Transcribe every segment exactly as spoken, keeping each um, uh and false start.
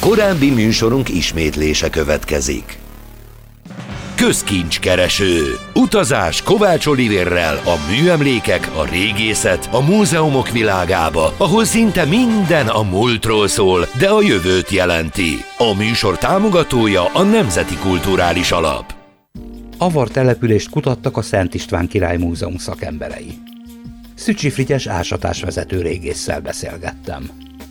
Korábbi műsorunk ismétlése következik. Közkincskereső. Utazás Kovács Olivérrel a műemlékek, a régészet, a múzeumok világába, ahol szinte minden a múltról szól, de a jövőt jelenti. A műsor támogatója a Nemzeti Kulturális Alap. Avar települést kutattak a Szent István Király Múzeum szakemberei. Szücsi Frigyes ásatásvezető régésszel beszélgettem.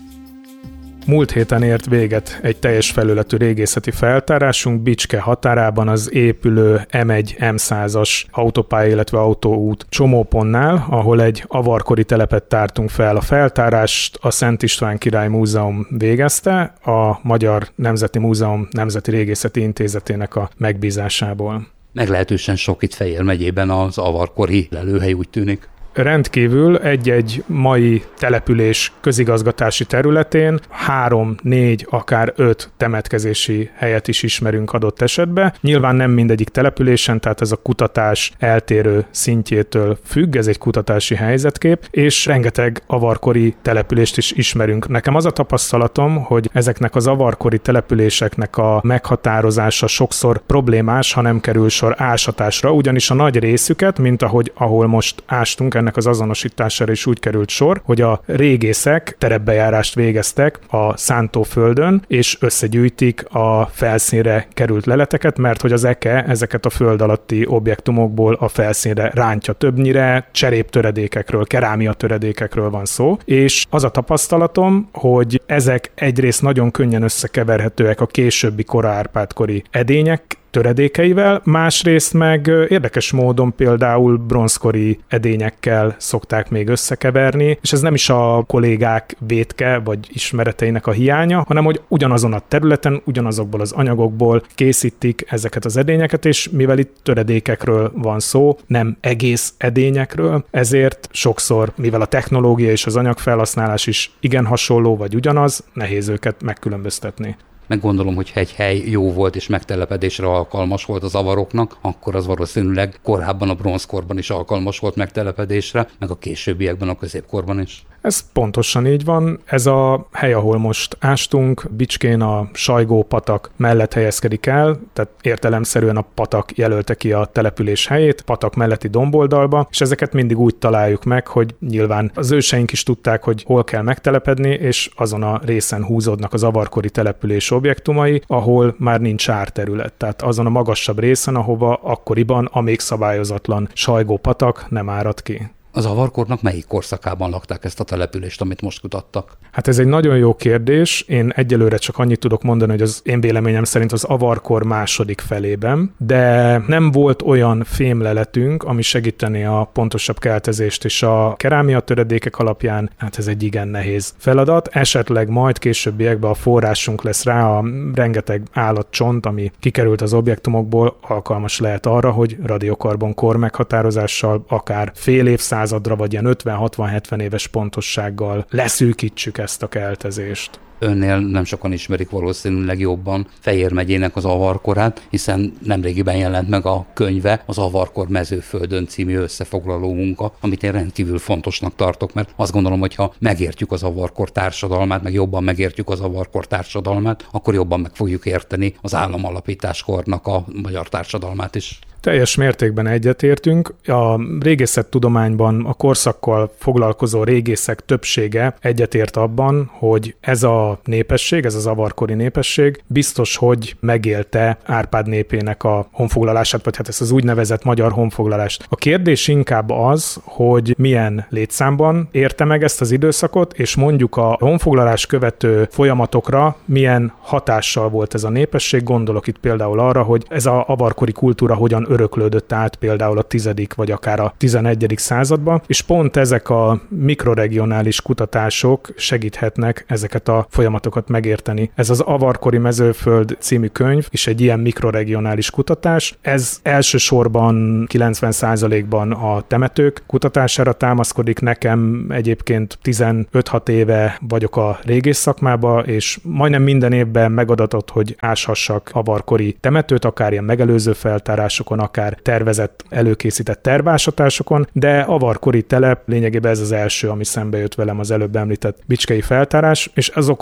Múlt héten ért véget egy teljes felületű régészeti feltárásunk Bicske határában az épülő em egy em százas autópálya, illetve autóút csomópontnál, ahol egy avarkori telepet tártunk fel. A feltárást a Szent István Király Múzeum végezte, a Magyar Nemzeti Múzeum Nemzeti Régészeti Intézetének a megbízásából. Meglehetősen sok itt Fejér megyében az avarkori lelőhely, úgy tűnik. Rendkívül egy-egy mai település közigazgatási területén három, négy, akár öt temetkezési helyet is ismerünk adott esetben. Nyilván nem mindegyik településen, tehát ez a kutatás eltérő szintjétől függ, ez egy kutatási helyzetkép, és rengeteg avarkori települést is ismerünk. Nekem az a tapasztalatom, hogy ezeknek az avarkori településeknek a meghatározása sokszor problémás, ha nem kerül sor ásatásra, ugyanis a nagy részüket, mint ahogy ahol most ástunk, ennek az azonosítására is úgy került sor, hogy a régészek terepbejárást végeztek a szántóföldön, és összegyűjtik a felszínre került leleteket, mert hogy az eke ezeket a föld alatti objektumokból a felszínre rántja. Többnyire cseréptöredékekről, kerámia töredékekről van szó, és az a tapasztalatom, hogy ezek egyrészt nagyon könnyen összekeverhetőek a későbbi kora Árpád-kori edények töredékeivel, másrészt meg érdekes módon például bronzkori edényekkel szokták még összekeverni, és ez nem is a kollégák vétke vagy ismereteinek a hiánya, hanem hogy ugyanazon a területen, ugyanazokból az anyagokból készítik ezeket az edényeket, és mivel itt töredékekről van szó, nem egész edényekről, ezért sokszor, mivel a technológia és az anyagfelhasználás is igen hasonló vagy ugyanaz, nehéz őket megkülönböztetni. Meg gondolom, hogy egy hely jó volt és megtelepedésre alkalmas volt az avaroknak, akkor az valószínűleg korábban a bronzkorban is alkalmas volt megtelepedésre, meg a későbbiekben a középkorban is. Ez pontosan így van. Ez a hely, ahol most ástunk, Bicskén a Sajgó patak mellett helyezkedik el, tehát értelemszerűen a patak jelölte ki a település helyét, patak melletti domboldalba, és ezeket mindig úgy találjuk meg, hogy nyilván az őseink is tudták, hogy hol kell megtelepedni, és azon a részen húzódnak az avarkori település objektumai, ahol már nincs árterület. Tehát azon a magasabb részen, ahova akkoriban a még szabályozatlan Sajgó patak nem árad ki. Az avarkornak melyik korszakában lakták ezt a települést, amit most kutattak? Hát ez egy nagyon jó kérdés. Én egyelőre csak annyit tudok mondani, hogy az én véleményem szerint az avarkor második felében, de nem volt olyan fémleletünk, ami segíteni a pontosabb keltezést, és a kerámia töredékek alapján, hát ez egy igen nehéz feladat. Esetleg majd későbbiekben a forrásunk lesz rá, a rengeteg állatcsont, ami kikerült az objektumokból, alkalmas lehet arra, hogy radiokarbon kor meghatározással akár fél évszázadra vagy ilyen ötven-hatvan-hetven éves pontossággal leszűkítsük ezt a keltezést. Önnél nem sokan ismerik valószínűleg jobban Fejér megyének az avarkorát, hiszen nemrégiben jelent meg a könyve, az Avarkor mezőföldön című összefoglaló munka, amit én rendkívül fontosnak tartok, mert azt gondolom, hogy ha megértjük az avarkor társadalmát, meg jobban megértjük az avarkor társadalmát, akkor jobban meg fogjuk érteni az államalapításkornak a magyar társadalmát is. Teljes mértékben egyetértünk. A régészettudományban a korszakkal foglalkozó régészek többsége egyetért abban, hogy ez a népesség, ez az avarkori népesség biztos, hogy megélte Árpád népének a honfoglalását, vagy hát ezt az úgynevezett magyar honfoglalást. A kérdés inkább az, hogy milyen létszámban érte meg ezt az időszakot, és mondjuk a honfoglalás követő folyamatokra milyen hatással volt ez a népesség. Gondolok itt például arra, hogy ez az avarkori kultúra hogyan öröklődött át például a tizedik vagy akár a tizenegyedik században, és pont ezek a mikroregionális kutatások segíthetnek ezeket a folyamatokat megérteni. Ez az Avarkori mezőföld című könyv is egy ilyen mikroregionális kutatás. Ez elsősorban kilencven százalékban a temetők kutatására támaszkodik. Nekem egyébként tizenöt-hat éve vagyok a régész szakmába, és majdnem minden évben megadatott, hogy áshassak avarkori temetőt, akár ilyen megelőző feltárásokon, akár tervezett, előkészített tervásatásokon, de avarkori telep lényegében ez az első, ami szembe jött velem az előbb említett bicskei feltárás, és azok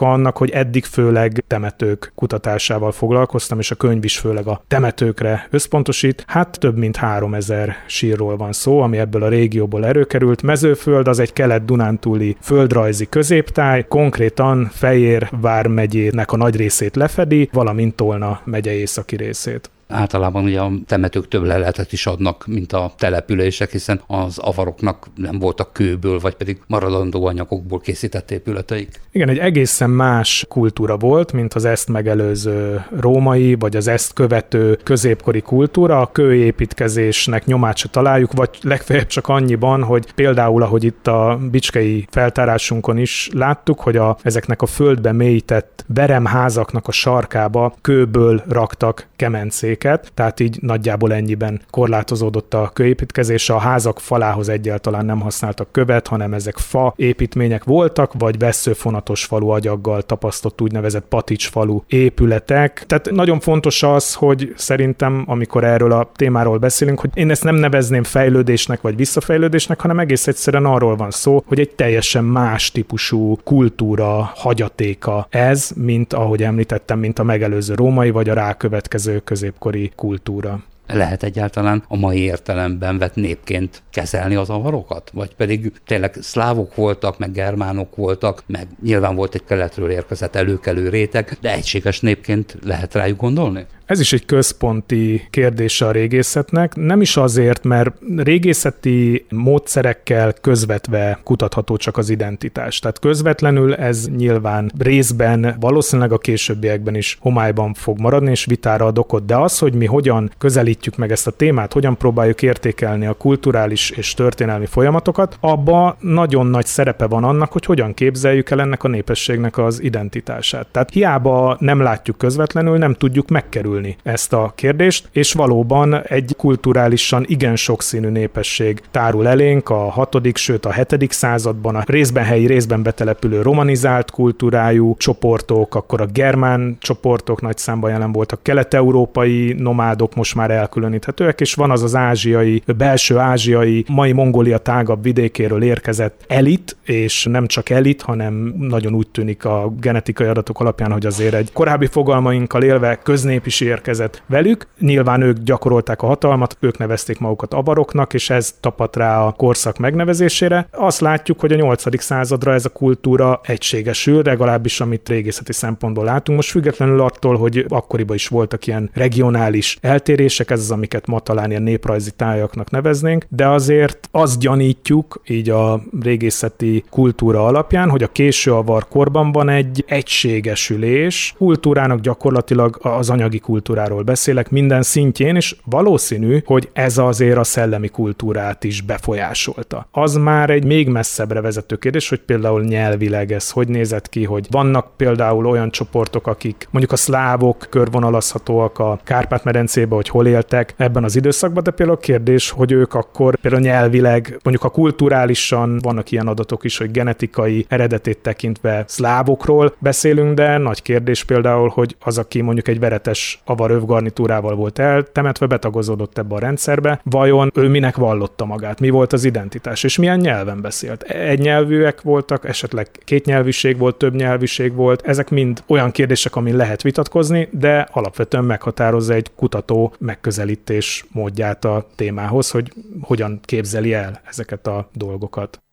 oka annak, hogy eddig főleg temetők kutatásával foglalkoztam, és a könyv is főleg a temetőkre összpontosít. Hát több mint háromezer sírról van szó, ami ebből a régióból előkerült. Mezőföld az egy kelet-dunántúli földrajzi középtáj, konkrétan Fejér vármegyének a nagy részét lefedi, valamint Tolna megye északi részét. Általában ugye a temetők több leletet is adnak, mint a települések, hiszen az avaroknak nem voltak kőből, vagy pedig maradandó anyagokból készített épületeik. Igen, egy egészen más kultúra volt, mint az ezt megelőző római, vagy az ezt követő középkori kultúra. A kőépítkezésnek nyomát se találjuk, vagy legfeljebb csak annyiban, hogy például, ahogy itt a bicskei feltárásunkon is láttuk, hogy a, ezeknek a földbe mélyített beremházaknak a sarkába kőből raktak kemencék, tehát így nagyjából ennyiben korlátozódott a kőépítkezés. A házak falához egyáltalán nem használtak követ, hanem ezek fa építmények voltak, vagy vesszőfonatos falu agyaggal tapasztott úgynevezett paticsfalu épületek. Tehát nagyon fontos az, hogy szerintem, amikor erről a témáról beszélünk, hogy én ezt nem nevezném fejlődésnek vagy visszafejlődésnek, hanem egész egyszerűen arról van szó, hogy egy teljesen más típusú kultúra hagyatéka ez, mint ahogy említettem, mint a megelőző római vagy a rákövetkező középkori kultúra. Lehet egyáltalán a mai értelemben vett népként kezelni az avarokat? Vagy pedig tényleg szlávok voltak, meg germánok voltak, meg nyilván volt egy keletről érkezett előkelő réteg, de egységes népként lehet rájuk gondolni? Ez is egy központi kérdése a régészetnek, nem is azért, mert régészeti módszerekkel közvetve kutatható csak az identitás. Tehát közvetlenül ez nyilván részben, valószínűleg a későbbiekben is homályban fog maradni, és vitára ad okot, de az, hogy mi hogyan közelítjük meg ezt a témát, hogyan próbáljuk értékelni a kulturális és történelmi folyamatokat, abba nagyon nagy szerepe van annak, hogy hogyan képzeljük el ennek a népességnek az identitását. Tehát hiába nem látjuk közvetlenül, nem tudjuk megkerülni ezt a kérdést, és valóban egy kulturálisan igen sokszínű népesség tárul elénk a hatodik, sőt a hetedik században, a részben helyi, részben betelepülő romanizált kultúrájú csoportok, akkor a germán csoportok nagy számban jelen voltak, kelet-európai nomádok most már elkülöníthetőek, és van az az ázsiai, belső ázsiai, mai Mongólia tágabb vidékéről érkezett elit, és nem csak elit, hanem nagyon úgy tűnik a genetikai adatok alapján, hogy azért egy korábbi fogalmainkkal élve köznép is érkezett velük. Nyilván ők gyakorolták a hatalmat, ők nevezték magukat avaroknak, és ez tapadt rá a korszak megnevezésére. Azt látjuk, hogy a nyolcadik századra ez a kultúra egységesül, legalábbis amit régészeti szempontból látunk. Most függetlenül attól, hogy akkoriban is voltak ilyen regionális eltérések, ez az, amiket ma talán ilyen néprajzi tájaknak neveznénk, de azért azt gyanítjuk, így a régészeti kultúra alapján, hogy a késő avar korban van egy egységesülés, kultúrának gyakorlatilag az anyagi kultúráról beszélek minden szintjén, és valószínű, hogy ez azért a szellemi kultúrát is befolyásolta. Az már egy még messzebbre vezető kérdés, hogy például nyelvileg ez hogy nézett ki, hogy vannak például olyan csoportok, akik mondjuk a szlávok körvonalazhatóak a Kárpát-medencébe, hogy hol éltek ebben az időszakban, de például a kérdés, hogy ők akkor például nyelvileg, mondjuk a kulturálisan vannak ilyen adatok is, hogy genetikai eredetét tekintve szlávokról beszélünk, de nagy kérdés például, hogy az, aki mondjuk egy veretes avar övgarnitúrával volt eltemetve, betagozódott ebbe a rendszerbe, vajon ő minek vallotta magát, mi volt az identitás, és milyen nyelven beszélt. Egynyelvűek voltak, esetleg kétnyelvűség volt, többnyelvűség volt, ezek mind olyan kérdések, amin lehet vitatkozni, de alapvetően meghatározza egy kutató megközelítés módját a témához, hogy hogyan képzeli el ezeket a dolgokat.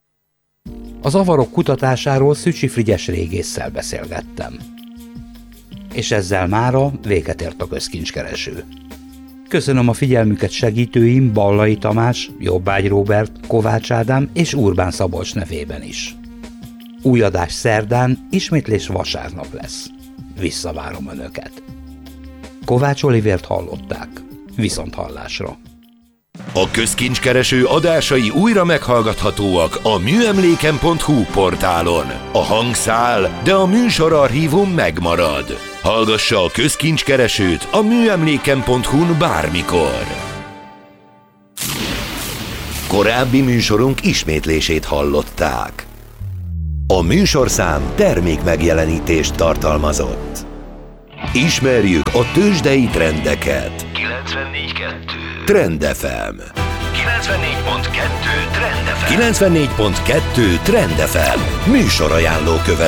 Az avarok kutatásáról Szücsi Frigyes régésszel beszélgettem. És ezzel mára véget ért a közkincskereső. Köszönöm a figyelmüket segítőim Ballai Tamás, Jobbágy Róbert, Kovács Ádám és Urbán Szabolcs nevében is. Új adás szerdán, ismétlés vasárnap lesz. Visszavárom Önöket. Kovács Olivért hallották. Viszont hallásra. A közkincskereső adásai újra meghallgathatóak a műemléken pont hu portálon. A hang száll, de a műsorarchívum megmarad. Hallgassa a közkincskeresőt a műemléken pont hu-n bármikor. Korábbi műsorunk ismétlését hallották. A műsorszám termék megjelenítést tartalmazott. Ismerjük a tőzsdei trendeket. kilencvennégy kettő Trend ef em. kilencvennégy pont kettő Trend ef em. kilencvennégy pont kettő Trend ef em. Műsorajánló követ.